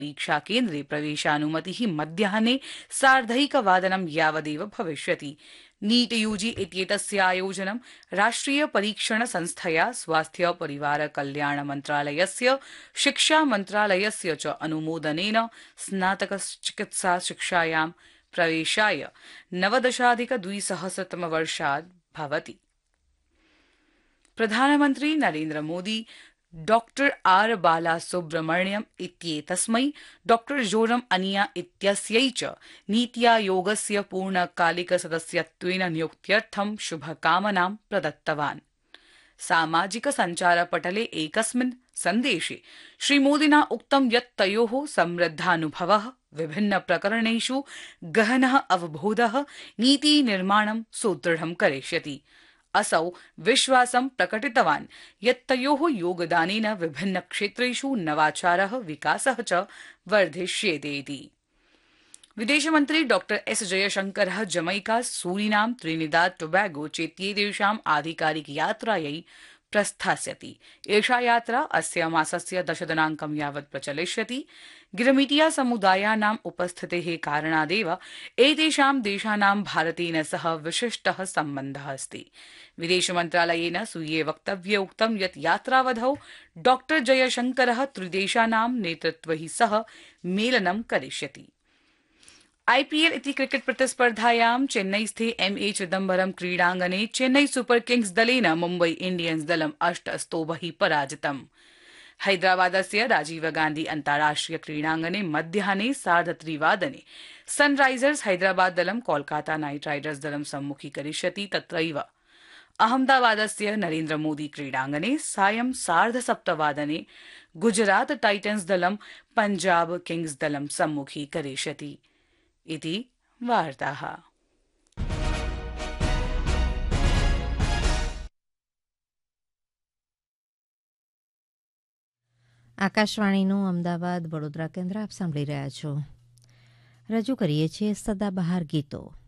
परीक्षाकेन्द्रे प्रवेशानुमतिः मध्याह्ने 1:30 यावदेव भविष्यति। NEET UG इत्येतस्य आयोजनं राष्ट्रिय परीक्षण संस्थया स्वास्थ्य परिवार कल्याण मन्त्रालयस्य शिक्षा मन्त्रालयस्य च अनुमोदनेन स्नातक चिकित्सा शिक्षायां प्रवेशाय 19,200 भवति। प्रधानमन्त्री Narendra Modi doctor R Balasubrahmanyam इत्येतस्मै doctor Joram अनिया इत्यस्यै च नीति आयोगस्य पूर्णकालिक सदस्यत्वेन नियुक्त्यर्थं शुभकामनां प्रदत्तवान्। सामाजिक सञ्चारपटले एकस्मिन् सन्देशे श्रीमोदिना उक्तं यत् तयोः समृद्धानुभवः विभिन्न प्रकरणेषु गहनः अवबोधः नीतिनिर्माणं सुदृढं करिष्यति। असौ विश्वासं प्रकटितवान् यत् तयोः योगदानेन विभिन्न क्षेत्रेषु नवाचारः विकासः च वर्धिष्येते इति। विदेशमन्त्री doctor S जयशंकरः Jamaica, Suriname, Trinidad Tobago चेत्येतेषाम् आधिकारिक यात्रायै प्रस्थास्यति। एषा यात्रा अस्य मासस्य 10 दिनाङ्कं यावत् प्रचलिष्यति। गिरमिटिया समुदायानाम् उपस्थितेः कारणादेव एतेषां देशानां भारतेन सह विशिष्टः सम्बन्धः अस्ति। विदेशमन्त्रालयेन स्वीये वक्तव्ये उक्तं यत् यात्रावधौ डॉक्टर जयशंकरः त्रिदेशानां नेतृत्वैः सह मेलनं करिष्यति। आईपीएल इति क्रिकेट प्रतिस्पर्धायां चेन्नईस्थे एमए चिदम्बरम क्रीडाङ्गणे चेन्नई सुपर किंग्स दलेन मुम्बई इंडियन्स दलं 8-0 पराजितम्। हैदराबादस्य राजीव गांधी अन्ताराष्ट्रिय क्रीडाङ्गणे मध्याह्ने 3:30 सनराइजर्स हैदराबाद दलं कोलकाता नाइट राइडर्स दलं सम्मुखीकरिष्यति। तत्रैव अहमदाबादस्य नरेन्द्र मोदी क्रीडाङ्गणे सायं 7:30 गुजरात टाइटन्स दलं पंजाब किंग्स दलं सम्मुखीकरिष्यति। इति वार्ताः। આકાશવાણીનું અમદાવાદ વડોદરા કેન્દ્ર આપ સાંભળી રહ્યા છો. રજૂ કરીએ છીએ સદાબહાર ગીતો.